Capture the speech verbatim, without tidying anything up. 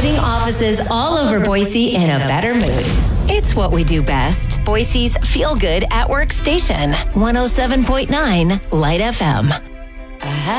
putting offices all over Boise in a better mood. It's what we do best. Boise's Feel Good at Work station. one oh seven point nine Light F M.